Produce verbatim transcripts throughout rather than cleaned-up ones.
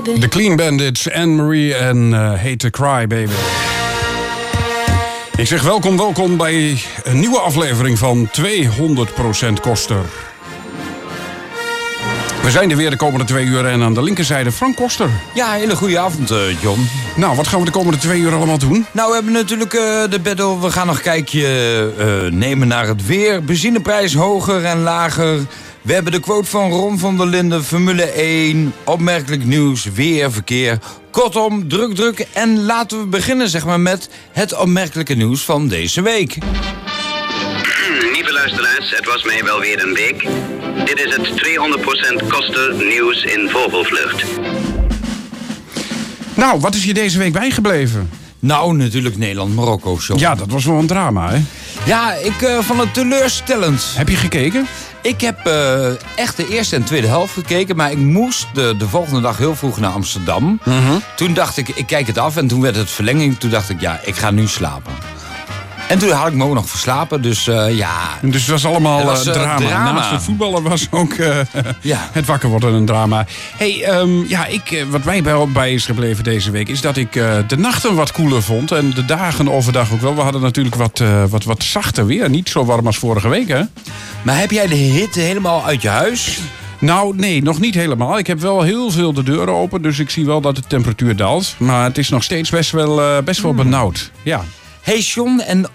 baby. The Clean Bandits, Anne-Marie en uh, Hate to Cry, baby. Ik zeg welkom, welkom bij een nieuwe aflevering van tweehonderd procent Koster. We zijn er weer de komende twee uur en aan de linkerzijde Frank Koster. Ja, hele goede avond, uh, John. Nou, wat gaan we de komende twee uur allemaal doen? Nou, we hebben natuurlijk uh, de battle. We gaan nog een kijkje uh, nemen naar het weer. Benzineprijs hoger en lager. We hebben de quote van Ron van der Linden, Formule één. Opmerkelijk nieuws, weer, verkeer. Kortom, druk, druk. En laten we beginnen zeg maar, met het opmerkelijke nieuws van deze week. Lieve luisteraars, het was mij wel weer een week. Dit is het tweehonderd procent Koster nieuws in vogelvlucht. Nou, wat is je deze week bijgebleven? Nou, natuurlijk Nederland-Marokko, John. Ja, dat was wel een drama, hè? Ja, ik uh, vond het teleurstellend. Heb je gekeken? Ik heb uh, echt de eerste en tweede helft gekeken, maar ik moest de, de volgende dag heel vroeg naar Amsterdam. Mm-hmm. Toen dacht ik, ik kijk het af en toen werd het verlenging. Toen dacht ik, ja, ik ga nu slapen. En toen had ik me ook nog verslapen, dus uh, ja... Dus het was allemaal het was, uh, drama. drama. Naast het voetballen was ook uh, ja. het wakker worden een drama. Hey, um, ja, ik, uh, wat mij bij, bij is gebleven deze week... is dat ik uh, de nachten wat koeler vond. En de dagen overdag ook wel. We hadden natuurlijk wat, uh, wat, wat zachter weer. Niet zo warm als vorige week, hè? Maar heb jij de hitte helemaal uit je huis? Nou, nee, nog niet helemaal. Ik heb wel heel veel de deuren open. Dus ik zie wel dat de temperatuur daalt. Maar het is nog steeds best wel, uh, best wel hmm. benauwd. Ja. Hey John, en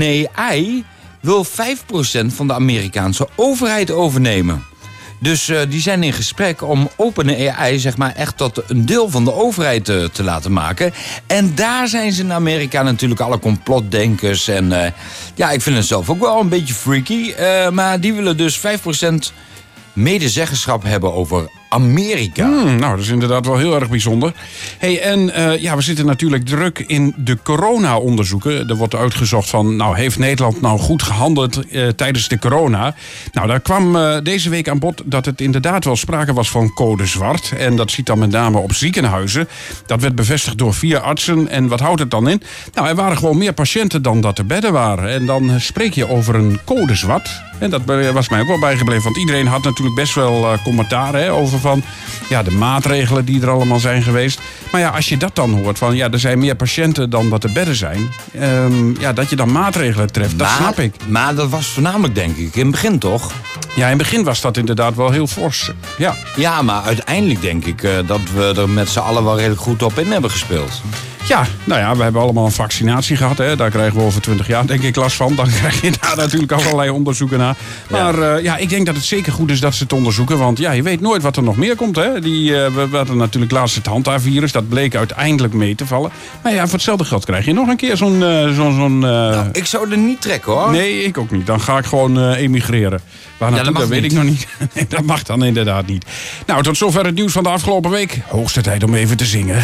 OpenAI wil vijf procent van de Amerikaanse overheid overnemen. Dus uh, die zijn in gesprek om OpenAI zeg maar echt tot een deel van de overheid te, te laten maken. En daar zijn ze in Amerika natuurlijk alle complotdenkers. En uh, ja, ik vind het zelf ook wel een beetje freaky. Uh, maar die willen dus vijf procent medezeggenschap hebben over Amerika. Hmm, nou, dat is inderdaad wel heel erg bijzonder. Hey, en uh, ja, we zitten natuurlijk druk in de corona-onderzoeken. Er wordt uitgezocht van, nou, heeft Nederland nou goed gehandeld uh, tijdens de corona? Nou, daar kwam uh, deze week aan bod dat het inderdaad wel sprake was van code zwart. En dat ziet dan met name op ziekenhuizen. Dat werd bevestigd door vier artsen. En wat houdt het dan in? Nou, er waren gewoon meer patiënten dan dat er bedden waren. En dan spreek je over een code zwart. En dat was mij ook wel bijgebleven. Want iedereen had natuurlijk best wel uh, commentaar hè, over van ja, de maatregelen die er allemaal zijn geweest. Maar ja, als je dat dan hoort van ja, er zijn meer patiënten dan dat er bedden zijn. Um, ja, dat je dan maatregelen treft, dat maar, snap ik. Maar dat was voornamelijk denk ik in het begin toch? Ja, in het begin was dat inderdaad wel heel fors. Ja, ja maar uiteindelijk denk ik uh, dat we er met z'n allen wel redelijk goed op in hebben gespeeld. Ja, nou ja, we hebben allemaal een vaccinatie gehad. Hè. Daar krijgen we over twintig jaar denk ik last van. Dan krijg je daar natuurlijk allerlei onderzoeken naar. Maar ja. Uh, ja, ik denk dat het zeker goed is dat ze het onderzoeken. Want ja, je weet nooit wat er nog meer komt. Hè. Die, uh, we hadden natuurlijk laatst het handhaafvirus. Dat bleek uiteindelijk mee te vallen. Maar ja, voor hetzelfde geld krijg je nog een keer zo'n... Uh, zo'n, zo'n uh... nou, ik zou er niet trekken hoor. Nee, ik ook niet. Dan ga ik gewoon uh, emigreren. Waar naartoe, ja, dat, dat weet niet. ik nog niet. Dat mag dan inderdaad niet. Nou, tot zover het nieuws van de afgelopen week. Hoogste tijd om even te zingen.